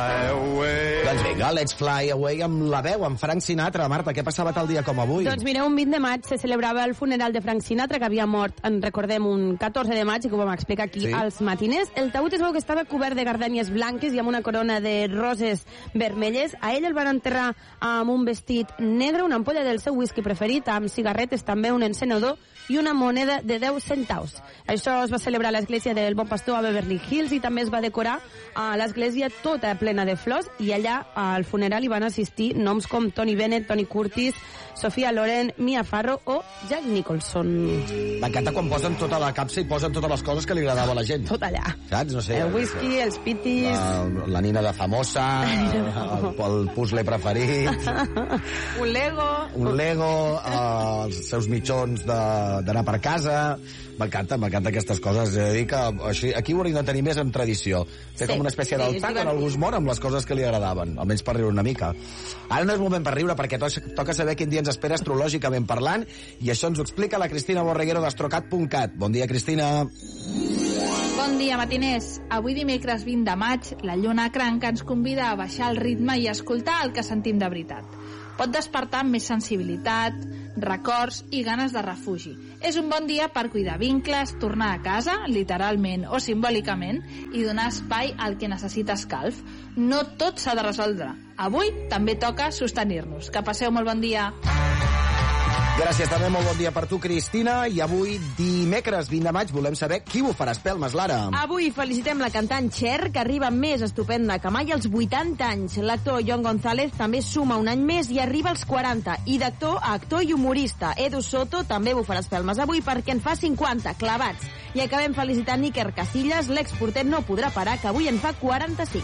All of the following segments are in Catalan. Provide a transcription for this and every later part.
Doncs vinga, let's fly away amb la veu, amb Frank Sinatra. Marta, què passava tal dia com avui? Doncs mireu, un 20 de maig se celebrava el funeral de Frank Sinatra, que havia mort, en recordem, un 14 de maig, i que ho vam explicar aquí als matiners. El taüt es veu que estava cobert de gardènies blanques i amb una corona de roses vermelles. A ell el van enterrar amb un vestit negre, una ampolla del seu whisky preferit, amb cigarretes, també un encenedor i una moneda de 10 centaus. Això es va celebrar a l'església del Bon Pastor a Beverly Hills i també es va decorar a l'església tota plena de flors, i allà al funeral hi van assistir noms com Tony Bennett, Tony Curtis, Sofia Loren, Mia Farrow o Jack Nicholson. M'encanta quan posen tota la capsa i posen totes les coses que li agradava a la gent. Tot allà. Saps? No sé, el whisky, els pitis... La nina de famosa, el puzzle preferit... un Lego, els seus mitjons d'anar per casa... M'encanta aquestes coses. He de dir que aquí ho hauríem de tenir més en tradició. Fer com una espècie d'altar en el gust mort amb les coses que li agradaven, almenys per riure una mica. Ara no és moment per riure, perquè toca saber quin dia ens espera astrològicament parlant, i això ens ho explica la Cristina Borreguero d'Astrocat.cat. Bon dia, Cristina. Bon dia, matiners. Avui dimecres 20 de maig, la lluna cranca ens convida a baixar el ritme i a escoltar el que sentim de veritat. Pot despertar més sensibilitat, records i ganes de refugi. És un bon dia per cuidar vincles, tornar a casa, literalment o simbòlicament, i donar espai al que necessita escalf. No tot s'ha de resoldre. Avui també toca sostenir-nos. Que passeu molt bon dia. Gràcies, també molt bon dia per tu, Cristina. I avui, dimecres 20 de maig, volem saber qui bufarà espelmes, Lara. Avui felicitem la cantant Cher, que arriba més estupenda que mai als 80 anys. L'actor John González també suma un any més i arriba als 40. I d'actor a actor i humorista. Edu Soto també bufarà espelmes avui perquè en fa 50, clavats. I acabem felicitant Iker Casillas, l'exporter no podrà parar, que avui en fa 45.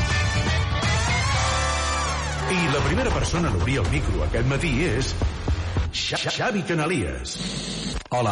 I la primera persona a obrir el micro aquest matí és... Xavi Canalies. Hola.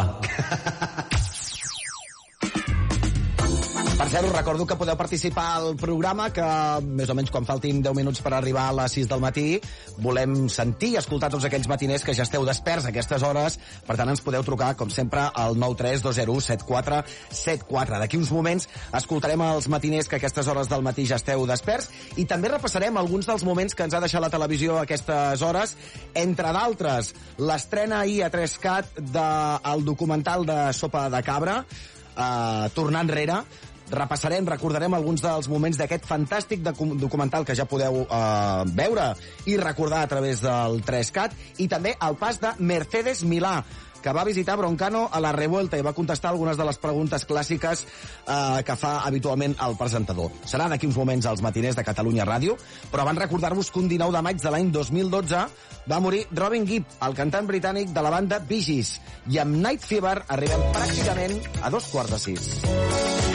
Per cert, us recordo que podeu participar al programa, que més o menys quan faltin 10 minuts per arribar a les 6 del matí volem sentir i escoltar tots aquells matiners que ja esteu desperts a aquestes hores. Per tant, ens podeu trucar, com sempre, al 932017474. D'aquí uns moments escoltarem els matiners que a aquestes hores del matí ja esteu desperts, i també repassarem alguns dels moments que ens ha deixat la televisió a aquestes hores, entre d'altres l'estrena ahir a 3CAT del documental de Sopa de Cabra, Tornar enrere. Recordarem alguns dels moments d'aquest fantàstic documental que ja podeu veure i recordar a través del 3CAT, i també el pas de Mercedes Milà, que va visitar Broncano a la Revuelta i va contestar algunes de les preguntes clàssiques que fa habitualment el presentador. Serà d'aquí uns moments als matiners de Catalunya Ràdio, però abans recordar-vos que un 19 de maig de l'any 2012 va morir Robin Gibb, el cantant britànic de la banda Bee Gees, i amb Night Fever arribem pràcticament a 5:45.